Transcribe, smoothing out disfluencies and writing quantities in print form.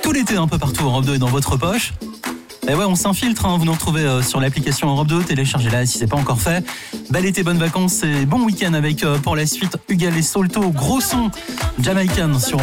tout l'été un peu partout. Europe 2 est dans votre poche. Et ouais, on s'infiltre, vous nous retrouvez sur l'application Europe 2, téléchargez-la si c'est pas encore fait. Bel été, bonnes vacances et bon week-end avec pour la suite Huguel et Solto, gros son Jamaican sur